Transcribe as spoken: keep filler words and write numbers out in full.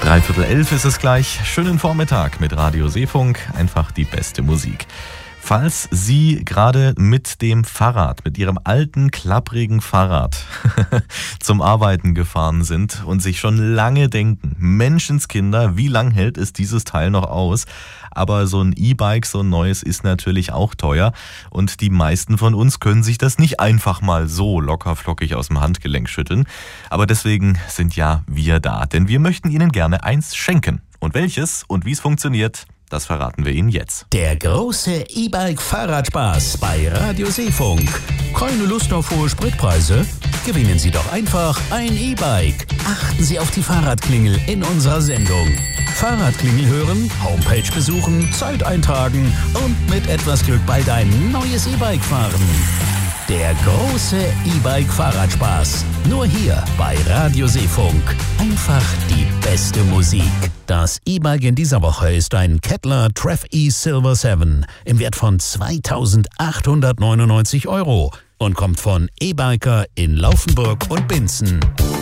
Dreiviertel elf ist es gleich. Schönen Vormittag mit Radio Seefunk. Einfach die beste Musik. Falls Sie gerade mit dem Fahrrad, mit Ihrem alten, klapprigen Fahrrad zum Arbeiten gefahren sind und sich schon lange denken, Menschenskinder, wie lang hält es dieses Teil noch aus? Aber so ein E-Bike, so ein neues, ist natürlich auch teuer. Und die meisten von uns können sich das nicht einfach mal so lockerflockig aus dem Handgelenk schütteln. Aber deswegen sind ja wir da, denn wir möchten Ihnen gerne eins schenken. Und welches und wie es funktioniert, das verraten wir Ihnen jetzt. Der große E-Bike-Fahrradspaß bei Radio Seefunk. Keine Lust auf hohe Spritpreise? Gewinnen Sie doch einfach ein E-Bike. Achten Sie auf die Fahrradklingel in unserer Sendung. Fahrradklingel hören, Homepage besuchen, Zeit eintragen und mit etwas Glück bald ein neues E-Bike fahren. Der große E-Bike-Fahrradspaß. Nur hier bei Radio Seefunk. Einfach die beste Musik. Das E-Bike in dieser Woche ist ein Kettler Treff E Silver sieben im Wert von zweitausendachthundertneunundneunzig Euro und kommt von E-Biker in Laufenburg und Binzen.